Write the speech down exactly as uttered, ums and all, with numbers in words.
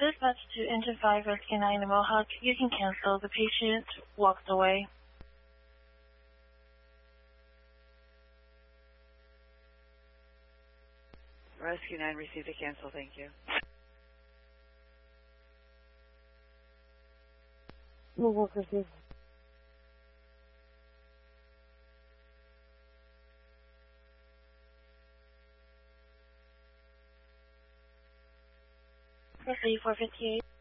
Dispatch to Engine five Rescue nine in Mohawk. You can cancel. The patient walked away. Rescue nine received a cancel, thank you. Mohawk received. Rescue four fifty-eight.